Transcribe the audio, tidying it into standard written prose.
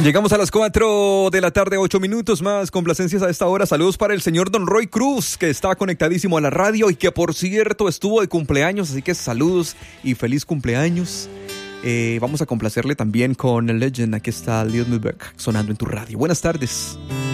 Llegamos a las 4 de la tarde, 8 minutos más. Complacencias a esta hora. Saludos para el señor Don Roy Cruz, que está conectadísimo a la radio y que, por cierto, estuvo de cumpleaños. Así que saludos y feliz cumpleaños. Vamos a complacerle también con el Legend. Aquí está Lil Milberg sonando en tu radio. Buenas tardes.